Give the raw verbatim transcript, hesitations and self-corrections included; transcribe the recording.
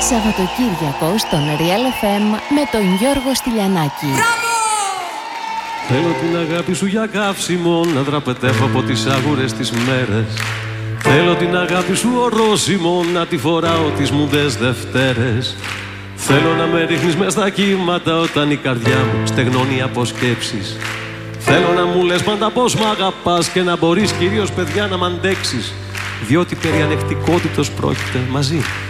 Σαββατοκύριακο στον Real εφ εμ με τον Γιώργο Στυλιανάκη. Θέλω την αγάπη σου για καύσιμο, να δραπετεύω από τις άγουρες τις μέρες. Θέλω την αγάπη σου ορόσημο, να τη φοράω τις μουδές Δευτέρες. Θέλω να με ρίχνεις μες στα κύματα όταν η καρδιά μου στεγνώνει από σκέψεις. Θέλω να μου λες πάντα πως μ' αγαπάς και να μπορείς κυρίως παιδιά να μ' αντέξεις, διότι περί ανεκτικότητος πρόκειται μαζί.